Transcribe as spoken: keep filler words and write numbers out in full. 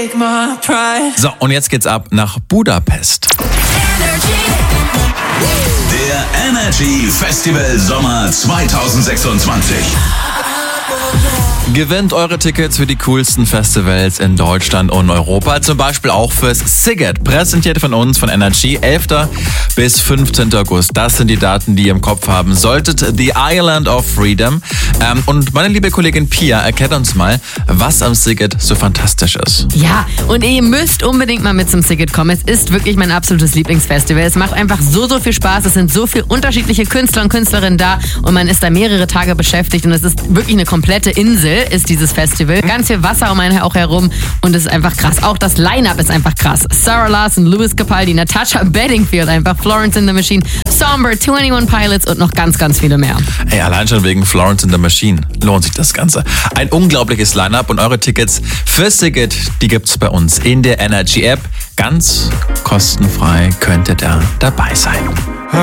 take my pride. So, und jetzt geht's ab nach Budapest. Der Energy Festival Sommer zwanzig sechsundzwanzig. Gewinnt eure Tickets für die coolsten Festivals in Deutschland und Europa, zum Beispiel auch fürs Sziget, präsentiert von uns, von Energy, elften bis fünfzehnten August. Das sind die Daten, die ihr im Kopf haben solltet. The Island of Freedom. Ähm, und meine liebe Kollegin Pia erklärt uns mal, was am Sziget so fantastisch ist. Ja, und ihr müsst unbedingt mal mit zum Sziget kommen. Es ist wirklich mein absolutes Lieblingsfestival. Es macht einfach so, so viel Spaß. Es sind so viele unterschiedliche Künstler und Künstlerinnen da und man ist da mehrere Tage beschäftigt und es ist wirklich eine komplette Insel, ist dieses Festival. Ganz viel Wasser um einen auch herum und es ist einfach krass. Auch das Line-Up ist einfach krass. Sarah Larson, Louis Capaldi, Natasha Bedingfield, einfach Florence and the Machine, Somber, einundzwanzig Pilots und noch ganz, ganz viele mehr. Ey, allein schon wegen Florence and the Machine lohnt sich das Ganze. Ein unglaubliches Line-Up und eure Tickets für Sziget, die gibt's bei uns in der Energy App. Ganz kostenfrei könnt ihr da dabei sein.